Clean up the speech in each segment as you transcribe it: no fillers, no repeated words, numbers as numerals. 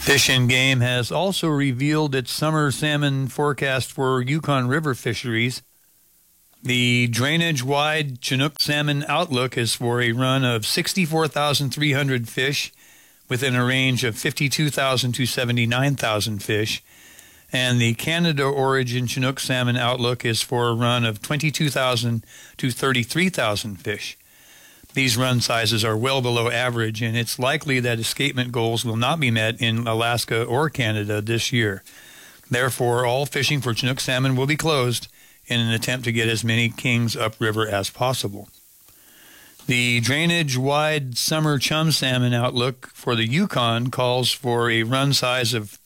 Fish and Game has also revealed its summer salmon forecast for Yukon River fisheries. The drainage-wide Chinook salmon outlook is for a run of 64,300 fish within a range of 52,000 to 79,000 fish. And the Canada origin Chinook salmon outlook is for a run of 22,000 to 33,000 fish. These run sizes are well below average, and it's likely that escapement goals will not be met in Alaska or Canada this year. Therefore, all fishing for Chinook salmon will be closed in an attempt to get as many kings upriver as possible. The drainage-wide summer chum salmon outlook for the Yukon calls for a run size of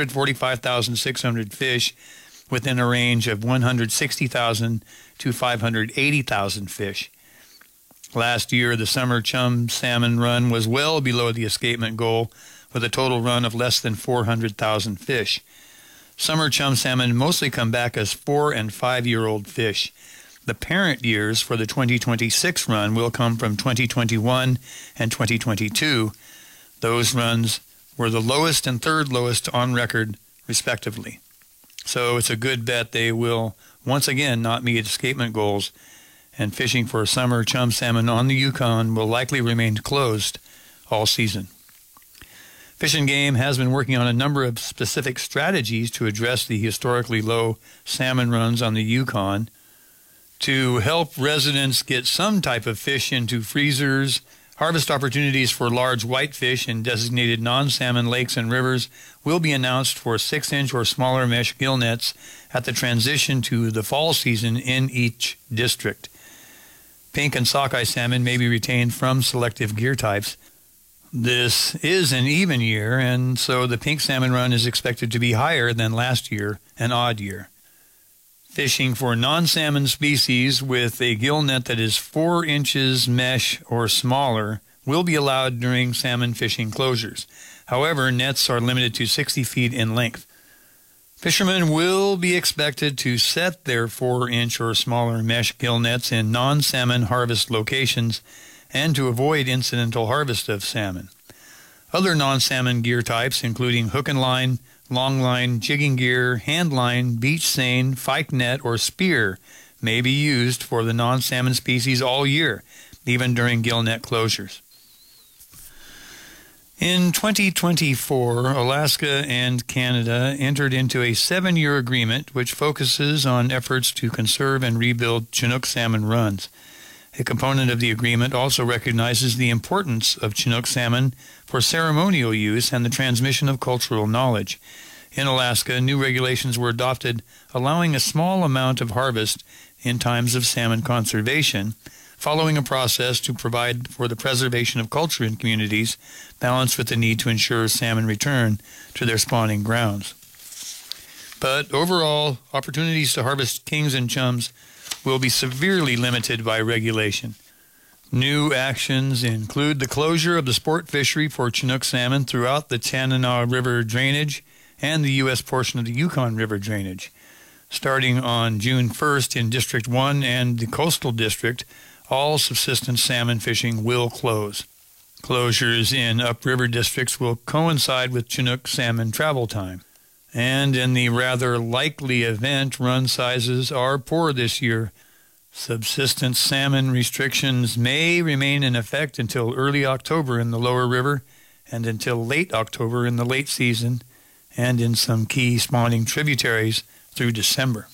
345,600 fish within a range of 160,000 to 580,000 fish. Last year, the summer chum salmon run was well below the escapement goal, with a total run of less than 400,000 fish. Summer chum salmon mostly come back as 4- and 5-year-old fish. The parent years for the 2026 run will come from 2021 and 2022. Those runs were the lowest and third lowest on record, respectively. So it's a good bet they will once again not meet escapement goals, and fishing for summer chum salmon on the Yukon will likely remain closed all season. Fish and Game has been working on a number of specific strategies to address the historically low salmon runs on the Yukon. To help residents get some type of fish into freezers, harvest opportunities for large whitefish in designated non-salmon lakes and rivers will be announced for 6-inch or smaller mesh gill nets at the transition to the fall season in each district. Pink and sockeye salmon may be retained from selective gear types. This is an even year, and so the pink salmon run is expected to be higher than last year, an odd year. Fishing for non-salmon species with a gill net that is 4 inches mesh or smaller will be allowed during salmon fishing closures. However, nets are limited to 60 feet in length. Fishermen will be expected to set their 4-inch or smaller mesh gill nets in non-salmon harvest locations and to avoid incidental harvest of salmon. Other non-salmon gear types, including hook and line, long line, jigging gear, hand line, beach seine, pike net, or spear, may be used for the non-salmon species all year, even during gill net closures. In 2024, Alaska and Canada entered into a 7-year agreement which focuses on efforts to conserve and rebuild Chinook salmon runs. A component of the agreement also recognizes the importance of Chinook salmon for ceremonial use and the transmission of cultural knowledge. In Alaska, new regulations were adopted allowing a small amount of harvest in times of salmon conservation, following a process to provide for the preservation of culture in communities, balanced with the need to ensure salmon return to their spawning grounds. But overall, opportunities to harvest kings and chums will be severely limited by regulation. New actions include the closure of the sport fishery for Chinook salmon throughout the Tanana River drainage and the U.S. portion of the Yukon River drainage. Starting on June 1st in District 1 and the Coastal District, all subsistence salmon fishing will close. Closures in upriver districts will coincide with Chinook salmon travel time. And in the rather likely event run sizes are poor this year, subsistence salmon restrictions may remain in effect until early October in the lower river and until late October in the late season and in some key spawning tributaries through December.